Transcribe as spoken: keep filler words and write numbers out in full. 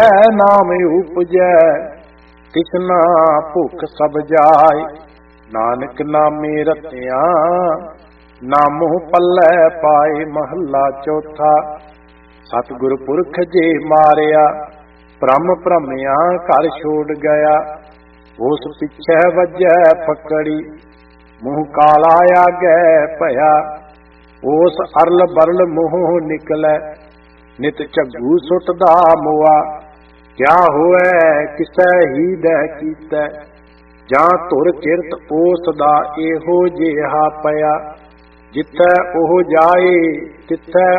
नाम उपजै किसना भुख सब जाय। नानक नामे रतिया नामो पल्लै पाए। महला चौथा। सतगुर पुरख जे मारिया भ्रम भ्रमिया घर छोड़ गया। उस पिछे वजै पकड़ी मुँह काला आगे भया। उस अरल बरल मुँह निकलै नित झग्गू सुटदा मुआ। क्या होए किसै ही दै कीतै जां धुर किरत उस दा एहो जिहा पया। जिथै ओह जाए तिथै